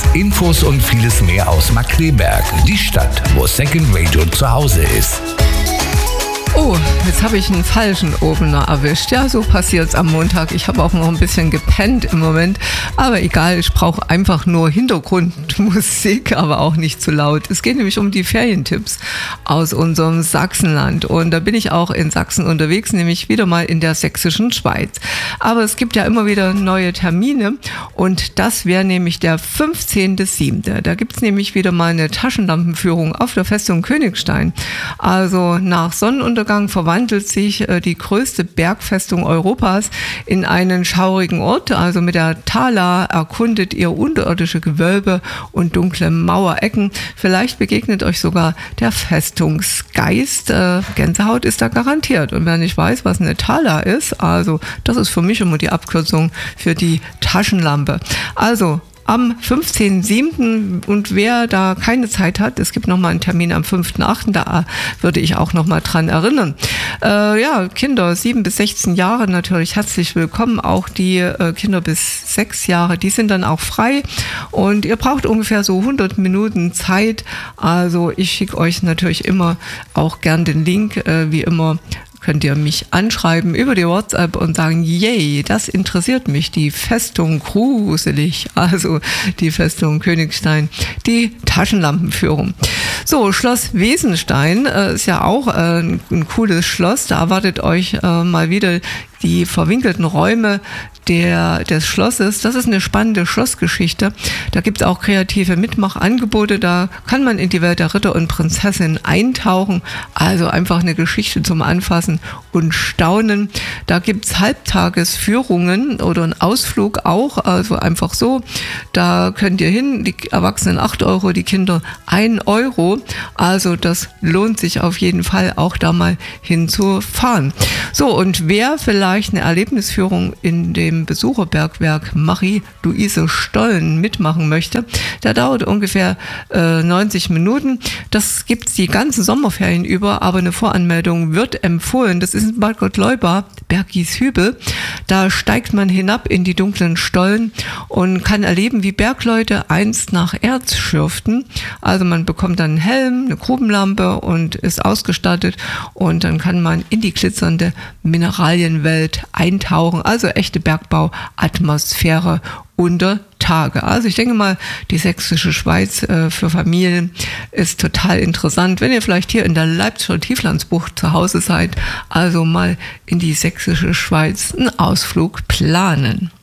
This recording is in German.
Infos und vieles mehr aus Markkleeberg, die Stadt, wo Second Radio zu Hause ist. Oh, jetzt habe ich einen falschen Opener erwischt. Ja, so passiert's am Montag. Ich habe auch noch ein bisschen gepennt im Moment. Aber egal, ich brauche einfach nur Hintergrundmusik, aber auch nicht zu laut. Es geht nämlich um die Ferientipps aus unserem Sachsenland. Und da bin ich auch in Sachsen unterwegs, nämlich wieder mal in der sächsischen Schweiz. Aber es gibt ja immer wieder neue Termine. Und das wäre nämlich der 15.07. Da gibt's nämlich wieder mal eine Taschenlampenführung auf der Festung Königstein. Also nach Sonnenuntergang verwandelt sich die größte Bergfestung Europas in einen schaurigen Ort. Also mit der Thala erkundet ihr unterirdische Gewölbe und dunkle Mauerecken. Vielleicht begegnet euch sogar der Festungsgeist. Gänsehaut ist da garantiert. Und wer nicht weiß, was eine Thala ist, also das ist für mich immer die Abkürzung für die Taschenlampe. Also am 15.07. und wer da keine Zeit hat, es gibt nochmal einen Termin am 5.08., da würde ich auch nochmal dran erinnern. Ja, Kinder 7 bis 16 Jahre natürlich herzlich willkommen, auch die Kinder bis 6 Jahre, die sind dann auch frei und ihr braucht ungefähr so 100 Minuten Zeit, also ich schicke euch natürlich immer auch gern den Link, wie immer. Könnt ihr mich anschreiben über die WhatsApp und sagen, yay, das interessiert mich, die Festung gruselig, also die Festung Königstein, die Taschenlampenführung. So, Schloss Wesenstein ist ja auch ein cooles Schloss, da erwartet euch mal wieder die verwinkelten Räume des Schlosses. Das ist eine spannende Schlossgeschichte. Da gibt es auch kreative Mitmachangebote. Da kann man in die Welt der Ritter und Prinzessin eintauchen. Also einfach eine Geschichte zum Anfassen und Staunen. Da gibt es Halbtagesführungen oder einen Ausflug auch. Also einfach so. Da könnt ihr hin. Die Erwachsenen 8 Euro, die Kinder 1 Euro. Also das lohnt sich auf jeden Fall auch da mal hinzufahren. So, und wer vielleicht eine Erlebnisführung in dem Besucherbergwerk Marie-Luise Stollen mitmachen möchte, der dauert ungefähr 90 Minuten. Das gibt's die ganzen Sommerferien über, aber eine Voranmeldung wird empfohlen. Das ist in Bad Gottleuba, Bergieshübel. Da steigt man hinab in die dunklen Stollen und kann erleben, wie Bergleute einst nach Erz schürften. Also man bekommt dann einen Helm, eine Grubenlampe und ist ausgestattet und dann kann man in die glitzernde Mineralienwelt eintauchen. Also echte Bergbauatmosphäre unter Tage. Also ich denke mal, die sächsische Schweiz für Familien ist total interessant. Wenn ihr vielleicht hier in der Leipziger Tieflandsbucht zu Hause seid, also mal in die sächsische Schweiz einen Ausflug planen.